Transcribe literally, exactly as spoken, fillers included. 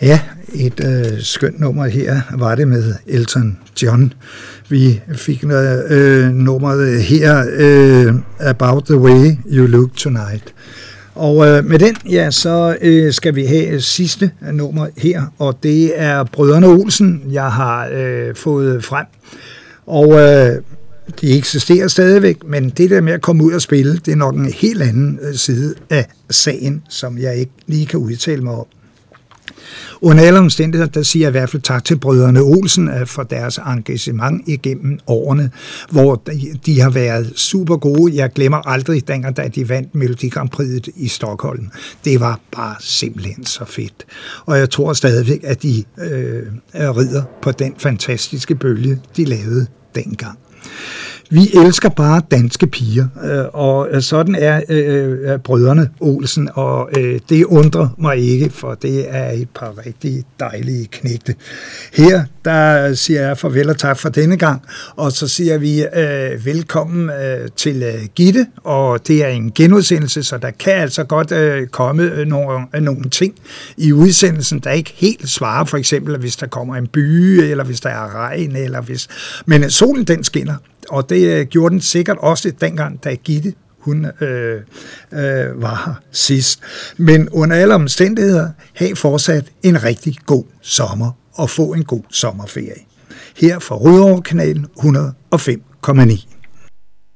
Ja, et øh, skønt nummer her var det med Elton John. Vi fik noget, øh, nummeret her, øh, About the Way You Look Tonight. Og øh, med den, ja, så øh, skal vi have sidste nummer her, og det er Brødrene Olsen, jeg har øh, fået frem. Og øh, de eksisterer stadigvæk, men det der med at komme ud og spille, det er nok en helt anden side af sagen, som jeg ikke lige kan udtale mig om. Under alle omstændigheder, der siger jeg i hvert fald tak til Brødrene Olsen for deres engagement igennem årene, hvor de har været super gode. Jeg glemmer aldrig dengang, da de vandt Melodi Grand Prix i Stockholm. Det var bare simpelthen så fedt. Og jeg tror stadigvæk, at de øh, rider på den fantastiske bølge, de lavede dengang. Vi elsker bare danske piger, og sådan er øh, Brødrene Olsen, og øh, det undrer mig ikke, for det er et par rigtig dejlige knægte. Her, der siger jeg farvel og tak for denne gang, og så siger vi øh, velkommen øh, til øh, Gitte, og det er en genudsendelse, så der kan altså godt øh, komme øh, nogle, øh, nogle ting i udsendelsen, der ikke helt svarer, for eksempel hvis der kommer en byge, eller hvis der er regn, eller hvis... men solen den skinner. Og det gjorde den sikkert også dengang, da Gitte hun øh, øh, var her sidst. Men under alle omstændigheder, have fortsat en rigtig god sommer og få en god sommerferie. Her fra Rødovre-kanalen hundrede og fem komma ni.